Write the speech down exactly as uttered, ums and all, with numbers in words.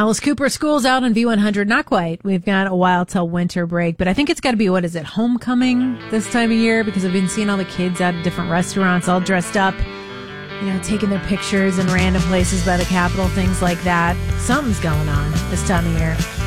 Alice Cooper, school's out on V one hundred. Not quite. We've got a while till winter break, but I think it's got to be, what is it, homecoming this time of year? Because I've been seeing all the kids out at different restaurants all dressed up, you know, taking their pictures in random places by the Capitol, things like that. Something's going on this time of year.